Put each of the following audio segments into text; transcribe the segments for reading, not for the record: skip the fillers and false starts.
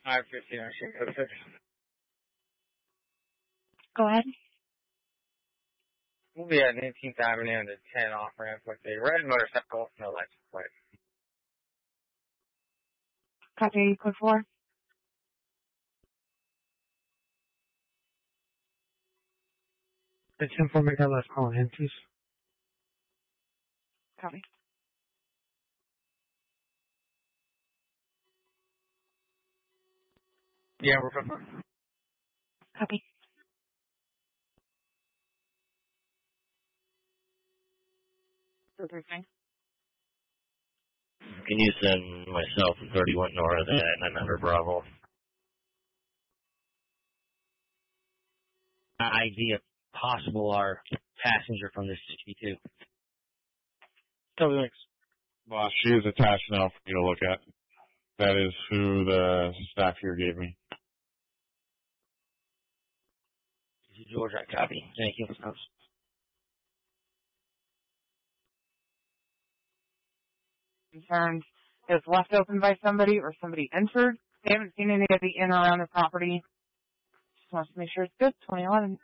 515 on Shane Code 6. Go ahead. We'll be at 19th Avenue and the 10 off ramp with a red motorcycle, no license plate. Copy, code 4. The 10-4, make that last call in, please. Copy. Yeah, we're good. Copy. Can you send myself and 31 North at 900 Bravo? ID if possible our passenger from this 62. Copy, thanks. Boss, she is attached now for me to look at. That is who the staff here gave me. This is George, I copy. Thank you. Concerns is left open by somebody or somebody entered. They haven't seen anybody in or around the property. Just wants to make sure it's good. 2011.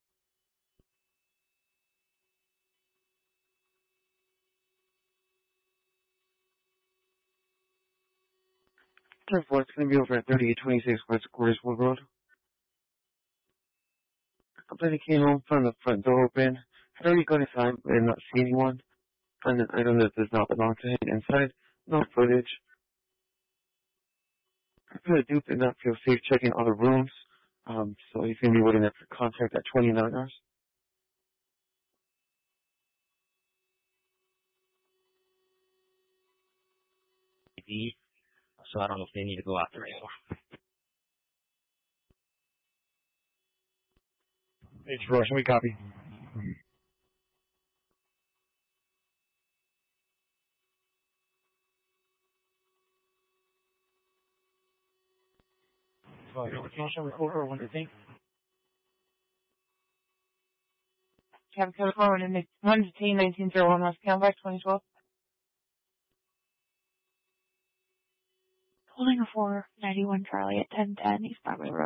Turn 4, it's going to be over at 3826 West Quartersville Road. I believe he came home, found the front door open, had already gone inside, but did not see anyone. Found an item that does not belong to him inside. No footage. The dude did not feel safe checking all the rooms, so he's going to be waiting there for contact at 29 hours. So I don't know if they need to go out there anymore. H. Russian, we copy. Motion recorder, what do you think? Cabin code 4, 11901 West Camelback, 2012. Holding a 491 Charlie at 1010 East Broadway Road.